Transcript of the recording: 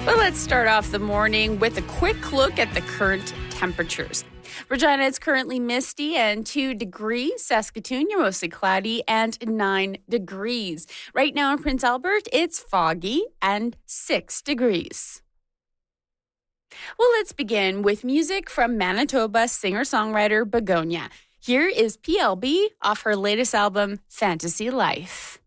Well, let's start off the morning with a quick look at the current temperatures. Regina, it's currently misty and 2 degrees. Saskatoon, you're mostly cloudy and 9 degrees. Right now in Prince Albert, it's foggy and 6 degrees. Well, let's begin with music from Manitoba singer-songwriter Begonia. Here is PLB off her latest album, Fantasy Life.